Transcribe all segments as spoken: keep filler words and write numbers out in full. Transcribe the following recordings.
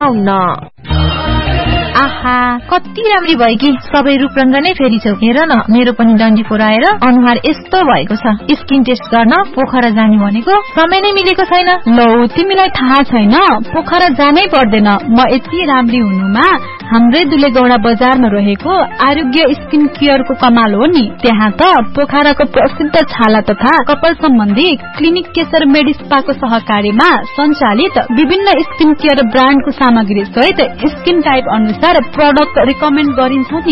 बाहन्न। आहा कति राम्री भयो कि सबै रूपरङ्ग नै फेरि छौ। हेर न मेरो पनि डन्डीफोर आएर अनुहार यस्तो भएको छ। स्किन टेस्ट गर्न पोखरा जाने भनेको समय नै मिलेको छैन। लौ तिमीलाई थाहा छैन पोखरा जानै पर्दैन। म यति राम्री हुनुमा हाम्रै दुलेगौडा बजारमा रहेको आरोग्य स्किन केयरको कमाल हो नि। त्यहाँ त पोखराको प्रसिद्ध छाला तथा कपाल सम्बन्धी क्लिनिक केशर मेडिस्पाको सहकार्यमा सञ्चालित विभिन्न स्किन केयर ब्रान्डको सामग्री सहित स्किन टाइप अनुसार प्रोडक्ट रिकमेन्ड गरिन्छ नि।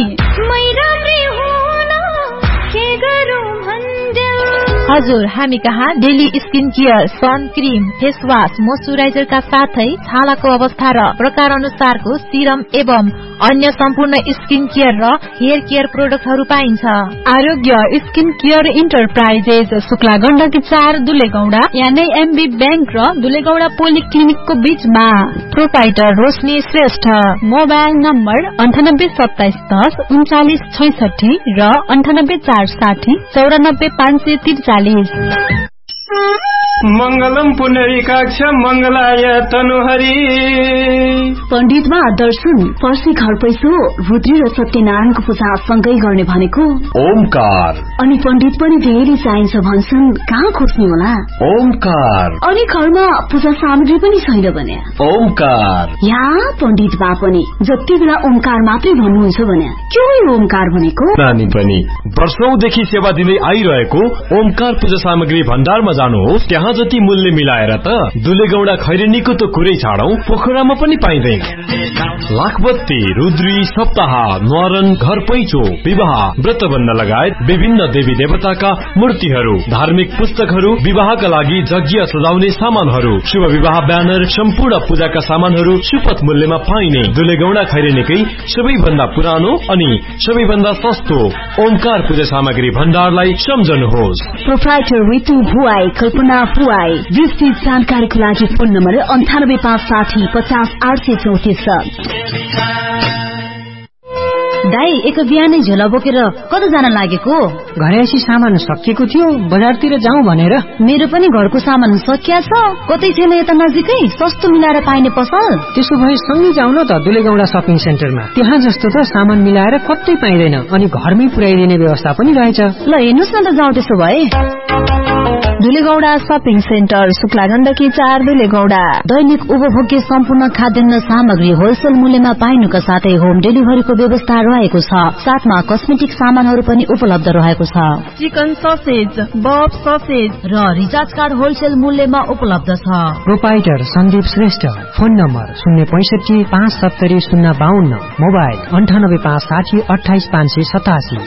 हजुर हामी कहाँ daily skin care, sun cream, face wash, मोइस्चराइजरका साथै छालाको अवस्था र प्रकार अनुसारको सिरम एवं अन्य सम्पूर्ण स्किन केयर र हेयर केयर प्रोडक्टहरू पाइन्छ। आरोग्य skin care enterprises Shukla Gandaki चार दुलेगौडा यानी एमबी बैंक र दुलेगौडा पोलिक्लिनिकको बीचमा। प्रोपाइटर रोशनी श्रेष्ठ। मोबाइल नम्बर अन्ठानब्बे सत्ताइस दस उन्चालिस छैसठी र अन्ठानब्बे चार साठी चौरानब्बे पाँच सय त्रिचालिस। मंगलम पुनरीकाक्ष मंगलाय तनुहरी। पण्डितमा दर्शन पर्सी घर पैसो रुद्री र सत्यनारायणको पूजा सँगै गर्ने भनेको ओमकार। अनि पण्डित पनि धेरै चाहिन्छ भन्छन्, कहाँ खोज्ने होला? ओमकार। अनि घरमा पूजा सामग्री पनि छैन भने ओमकार। या पण्डित बा पनि जति बेला ओमकार मात्रै भन्नुहुन्छ भने के हो ओमकार भनेको? नानी पनि वर्षौंदेखि सेवा दिँदै आइरहेको ओमकार पूजा सामग्री भण्डारमा जानुहोस्। त्यहाँ जति मूल्य मिलाएर त दुलेगौडा खैरेनीको त कुरै छाडौं, पोखरामा पनि पाइँदैन। लाखबत्ती, रुद्री, सप्ताह, न्वारन, घर पैचो, विवाह, व्रतबन्ध लगायत विभिन्न देवी देवताका मूर्तिहरू, धार्मिक पुस्तकहरू, विवाहका लागि यज्ञ सजाउने सामानहरू, शुभ विवाह ब्यानर, सम्पूर्ण पूजाका सामानहरू सुपथ मूल्यमा पाइने दुलेगौडा खैरेनीकै सबैभन्दा पुरानो अनि सबैभन्दा सस्तो ओमकार पूजा सामग्री भण्डारलाई सम्झनुहोस्। प्रोप्राइटर ऋतु भुवाई, कल्पना भुवाई। विस्तृत जानकारीको लागि फोन नम्बर अन्ठानब्बे पाँच साठी पचास आठ सय चौतिस। दाई एक बिहानै झोला बोकेर कता जान लागेको? घरैसी सामान सकिएको थियो, बजारतिर जाउँ भनेर। मेरो पनि घरको सामान सकिया छ। कतै छैन यता नजिकै सस्तो मिलाएर पाइने पसल? त्यसो भए सँगै जाउँ न त दुलेगौडा सपिङ सेन्टरमा। त्यहाँ जस्तो त सामान मिलाएर कतै पाइँदैन अनि घरमै पुर्याइदिने व्यवस्था पनि रहेछ। ल हेर्नुस् न त जाउँ त्यसो भए। दुलेगौडा शपिङ सेन्टर, शुक्ला गण्डकी चार दुलेगौडा। दैनिक उपभोग्य सम्पूर्ण खाद्यान्न सामग्री होलसेल मूल्यमा पाइनुका साथै होम डेलिभरीको व्यवस्था रहेको छ। साथमा कस्मेटिक सामानहरू पनि उपलब्ध रहेको छ। चिकन ससेज, बफ ससेज र रिचार्ज कार्ड होलसेल मूल्यमा उपलब्ध छ। Proprietor Sandeep Shrestha. Phone number शून्य पैसठी पाँच सत्तरी शून्य बाहन्न। मोबाइल अन्ठानब्बे पाँच साठी अठाइस पाँच सय सतासी।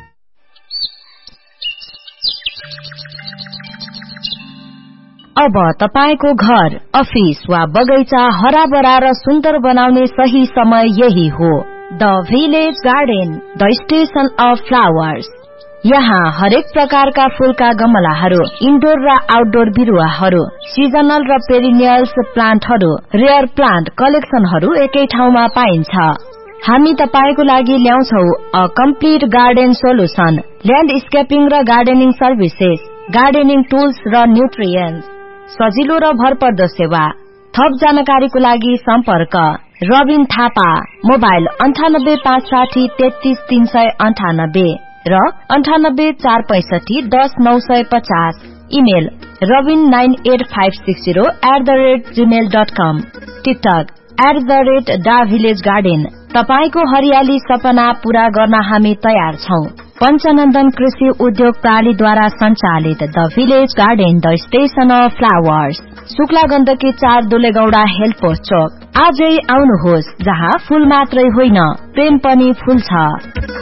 अब तपाईको घर, अफिस वा बगैँचा हराभरा र सुन्दर बनाउने सही समय यही हो। The village garden, the station of flowers. यहाँ हरेक प्रकारका फूलका गमलाहरू, इन्डोर र आउटडोर बिरुवाहरू, सिजनल र पेरिनियल्स प्लान्टहरू, रेयर प्लान्ट कलेक्सनहरू एकै ठाउँमा पाइन्छ। हामी तपाईको लागि ल्याउँछौ अ कम्प्लिट गार्डन सोलुसन, ल्यान्डस्केपिङ र गार्डनिङ सर्भिसेस, गार्डनिङ टुल्स र न्युट्रियन्ट्स, सजिलो र भरपर्दो सेवा। थप जानकारीको लागि सम्पर्क रबिन थापा। मोबाइल अन्ठानब्बे पाँच साठी तेत्तीस तीन सय अन्ठानब्बे र अन्ठानब्बे चार पैसठी दस नौ सय पचास। Email Rabin nine at five six zero at the rate Gmail dot com. TikTok at the rate डा भिलेज गार्डन। तपाईको हरियाली सपना पूरा गर्न हामी तयार छौं। पञ्चनन्दन कृषि उद्योग प्रणालीद्वारा सञ्चालित the village garden, the station of flowers, Shukla Gandaki चार दुलेगौडा हेल्थ पोस्ट चोक। आजै आउनुहोस्, जहाँ फूल मात्रै होइन प्रेम पनि फूल छ।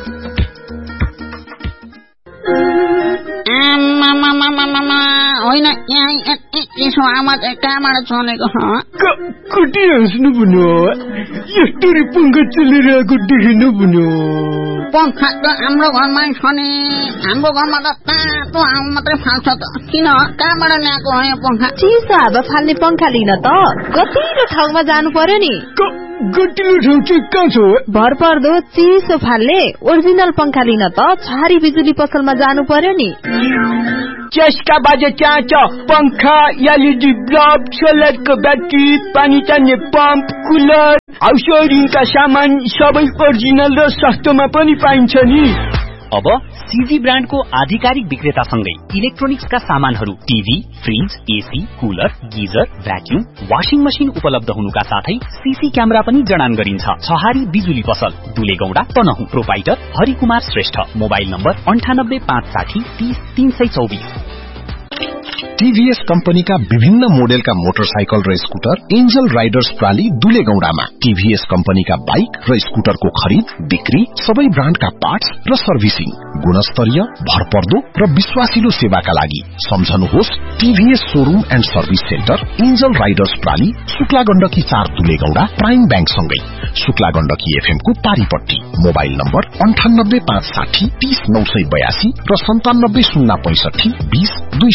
होइन यसो आवाज कहाँबाट चलेको? कति हाँस्नु भन्यो, यस्तरी पंखा चलिरहेको देखिनु भन्यो। पंखा त हाम्रो घरमा छ नि, हाम्रो घरमा त तातो हावा मात्रै फाल्छ त। किन कहाँबाट ल्याएको हो यो पंखा? चिसो हावा फाल्ने पंखा लिन त गतिलो ठाउँमा जानु पर्यो नि। गतिलो ठाउँ चाहिँ कहाँ छ? भर पर्दो चिसो फाल्ने ओरिजिनल पंखा लिन त छहारी बिजुली पसलमा जानु पर्यो नि। चस्का बाजे चाँच पंखा, एलईडी बल्ब, सोलरको ब्याट्री, पानी तान्ने पम्प, कुलर, हाउस होल्डिङका सामान सबै ओरिजिनल र सस्तोमा पनि पाइन्छ नि। अब सीजी ब्रान्डको आधिकारिक विक्रेतासँगै इलेक्ट्रोनिक्सका सामानहरू TV, fridge, AC, cooler, geyser, vacuum, washing machine उपलब्ध हुनुका साथै सीसी क्यामेरा पनि जडान गरिन्छ। छहारी बिजुली पसल, दुलेगौडा, Tanahun. Proprietor Harikumar Shrestha. Mobile number अन्ठानब्बे पाँच साठी तीस तीन सय चौबिस। टीवीएस कम्पनीका विभिन्न मोडेलका मोटरसाइकल र स्कुटर एन्जल राइडर्स प्राली दुलेगौडामा। टीवीएस कम्पनीका बाइक र स्कुटरको खरिद, बिक्री, सबै ब्रान्डका पार्ट्स र सर्भिसिङ, गुणस्तरीय, भरपर्दो र विश्वासिलो सेवाका लागि सम्झनुहोस् TVS showroom and service centre, angel Riders प्राली, Shukla Gandaki चार दुलेगौडा, प्राइम बैंक सँगै शुक्ला गण्डकी एफएम को पारीपट्टी। मोबाइल नम्बर अन्ठानब्बे पाँच साठी तीस नौ सय बयासी र सन्तानब्बे शून्य पैंसठी बीस दुई